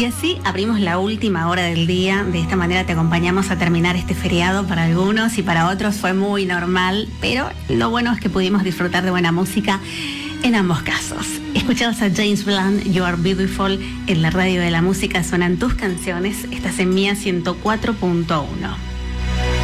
Y así abrimos la última hora del día. De esta manera te acompañamos a terminar este feriado. Para algunos y para otros fue muy normal, pero lo bueno es que pudimos disfrutar de buena música en ambos casos. Escuchados a James Blunt, You Are Beautiful. En la radio de la música suenan tus canciones. Estás en Mía 104.1.